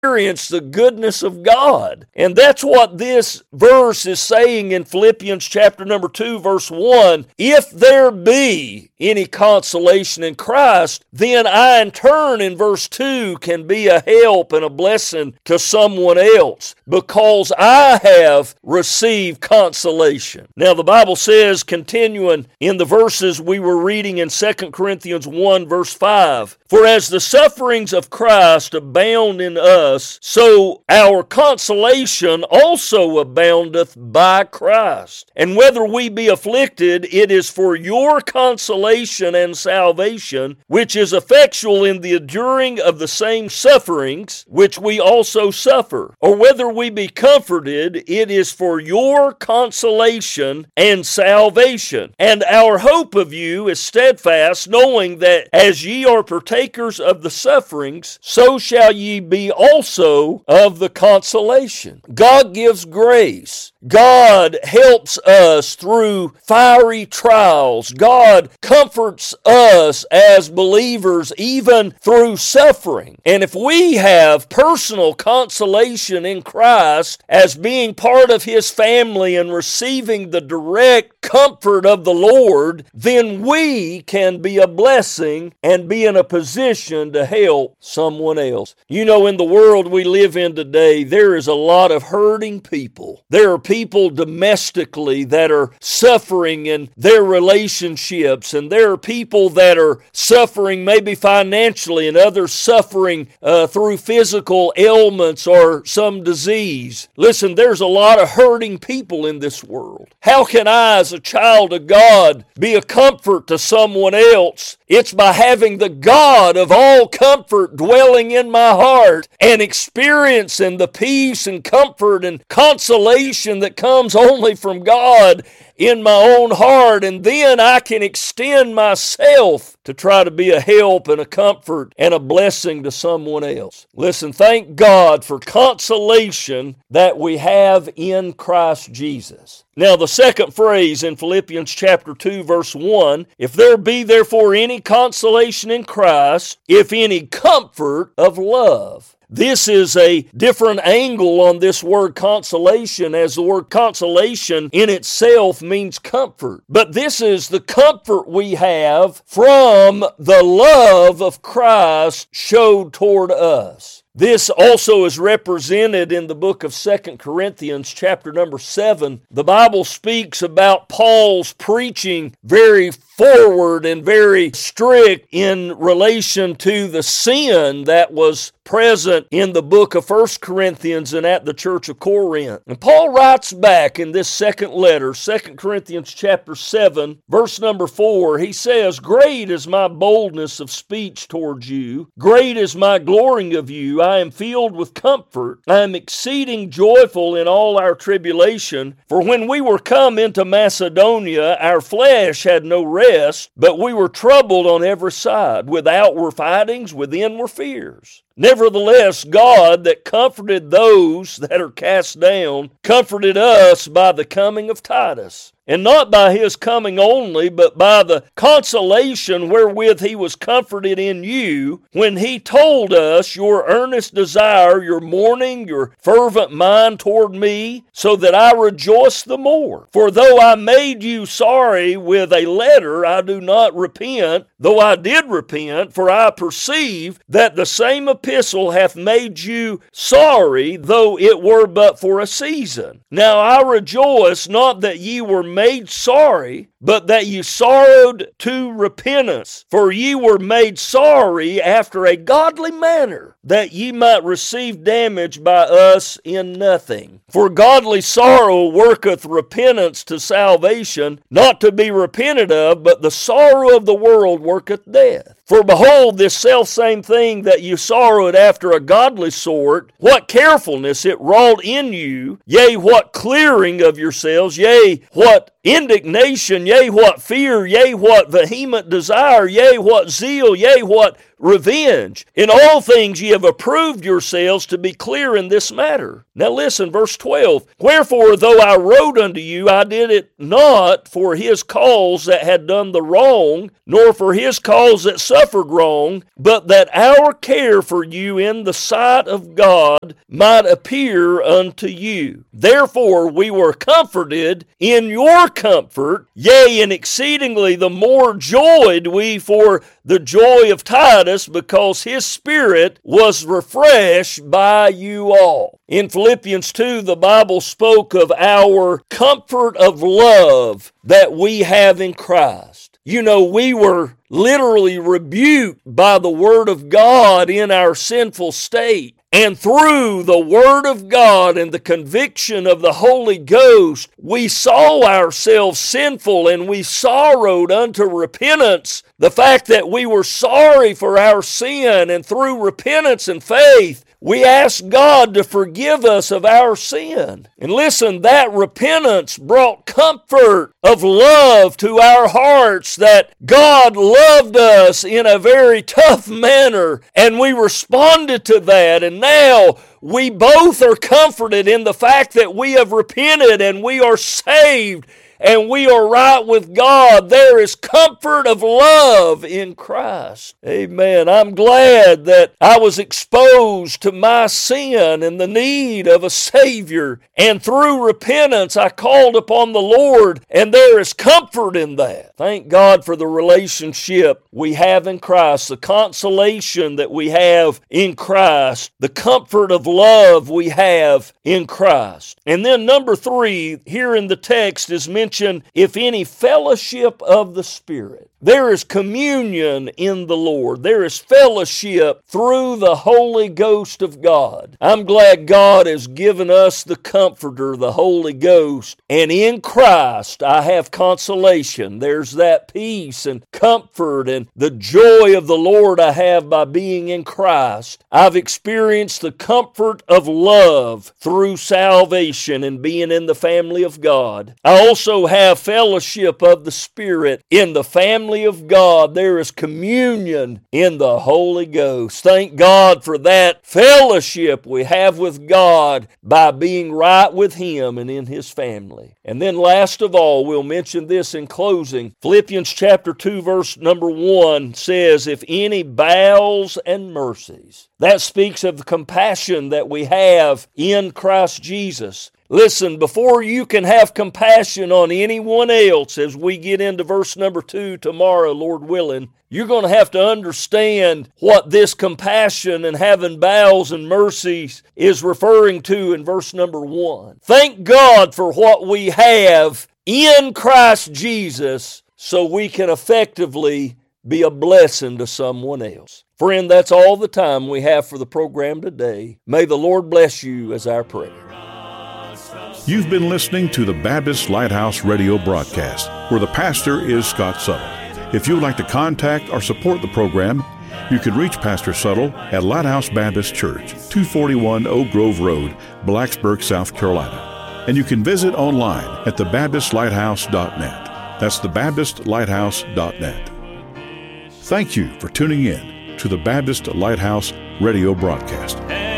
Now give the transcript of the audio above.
experience the goodness of God. And that's what this verse is saying in Philippians chapter number 2, verse 1. If there be any consolation in Christ, then I in turn in verse 2 can be a help and a blessing to someone else because I have received consolation. Now the Bible says, continuing in the verses we were reading in 2 Corinthians 1 verse 5, for as the sufferings of Christ abound in us, so our consolation also aboundeth by Christ. And whether we be afflicted, it is for your consolation and salvation, which is effectual in the enduring of the same sufferings which we also suffer. Or whether we be comforted, it is for your consolation and salvation. And our hope of you is steadfast, knowing that as ye are partakers of the sufferings, so shall ye be also of the consolation. God gives grace. God helps us through fiery trials. God comforts us as believers even through suffering. And if we have personal consolation in Christ as being part of His family and receiving the direct comfort of the Lord, then we can be a blessing and be in a position to help someone else. You know, in the world we live in today, there is a lot of hurting people. There are people domestically that are suffering in their relationships, and there are people that are suffering maybe financially, and others suffering through physical ailments or some disease. Listen, there's a lot of hurting people in this world. How can I, as a child of God, be a comfort to someone else? It's by having the God of all comfort dwelling in my heart and experiencing the peace and comfort and consolation that comes only from God in my own heart, and then I can extend myself to try to be a help and a comfort and a blessing to someone else. Listen, thank God for consolation that we have in Christ Jesus. Now, the second phrase in Philippians chapter 2, verse 1, if there be therefore any consolation in Christ, if any comfort of love. This is a different angle on this word consolation, as the word consolation in itself means comfort. But this is the comfort we have from the love of Christ showed toward us. This also is represented in the book of 2 Corinthians chapter number 7. The Bible speaks about Paul's preaching very forward and very strict in relation to the sin that was present in the book of 1 Corinthians and at the church of Corinth. And Paul writes back in this second letter, 2 Corinthians chapter 7, verse number 4, he says, great is my boldness of speech towards you, great is my glorying of you, I am filled with comfort, I am exceeding joyful in all our tribulation, for when we were come into Macedonia, our flesh had no rest, but we were troubled on every side. Without were fightings, within were fears. Nevertheless, God that comforted those that are cast down, comforted us by the coming of Titus. And not by his coming only, but by the consolation wherewith he was comforted in you, when he told us your earnest desire, your mourning, your fervent mind toward me, so that I rejoice the more. For though I made you sorry with a letter, I do not repent, though I did repent, for I perceive that the same epistle hath made you sorry, though it were but for a season. Now I rejoice not that ye were made sorry, but that ye sorrowed to repentance. For ye were made sorry after a godly manner, that ye might receive damage by us in nothing. For godly sorrow worketh repentance to salvation, not to be repented of, but the sorrow of the world worketh death. For behold, this selfsame thing that you sorrowed after a godly sort, what carefulness it wrought in you, yea, what clearing of yourselves, yea, what indignation, yea, what fear, yea, what vehement desire, yea, what zeal, yea, what revenge. In all things ye have approved yourselves to be clear in this matter. Now listen, verse 12. Wherefore, though I wrote unto you, I did it not for his cause that had done the wrong, nor for his cause that suffered, suffered wrong, but that our care for you in the sight of God might appear unto you. Therefore we were comforted in your comfort, yea, and exceedingly the more joyed we for the joy of Titus, because his spirit was refreshed by you all. In Philippians 2, the Bible spoke of our comfort of love that we have in Christ. You know, we were literally rebuked by the Word of God in our sinful state. And through the Word of God and the conviction of the Holy Ghost, we saw ourselves sinful and we sorrowed unto repentance. The fact that we were sorry for our sin, and through repentance and faith, we asked God to forgive us of our sin. And listen, that repentance brought comfort of love to our hearts, that God loved us in a very tough manner, and we responded to that. And now we both are comforted in the fact that we have repented and we are saved and we are right with God. There is comfort of love in Christ. Amen. I'm glad that I was exposed to my sin and the need of a Savior. And through repentance, I called upon the Lord, and there is comfort in that. Thank God for the relationship we have in Christ, the consolation that we have in Christ, the comfort of love we have in Christ. And then number 3, here in the text is mentioned, if any fellowship of the Spirit. There is communion in the Lord. There is fellowship through the Holy Ghost of God. I'm glad God has given us the Comforter, the Holy Ghost. And in Christ I have consolation. There's that peace and comfort and the joy of the Lord I have by being in Christ. I've experienced the comfort of love through salvation and being in the family of God. I also have fellowship of the Spirit in the family of God. There is communion in the Holy Ghost. Thank God for that fellowship we have with God by being right with Him and in His family. And then last of all, we'll mention this in closing. Philippians chapter 2 verse number 1 says, if any bowels and mercies. That speaks of the compassion that we have in Christ Jesus. Listen, before you can have compassion on anyone else, as we get into verse number 2 tomorrow, Lord willing, you're going to have to understand what this compassion and having bowels and mercies is referring to in verse number 1. Thank God for what we have in Christ Jesus so we can effectively be a blessing to someone else. Friend, that's all the time we have for the program today. May the Lord bless you as our prayer. You've been listening to the Baptist Lighthouse radio broadcast, where the pastor is Scott Suttle. If you would like to contact or support the program, you can reach Pastor Suttle at Lighthouse Baptist Church, 241 Oak Grove Road, Blacksburg, South Carolina. And you can visit online at thebaptistlighthouse.net. That's thebaptistlighthouse.net. Thank you for tuning in to the Baptist Lighthouse radio broadcast.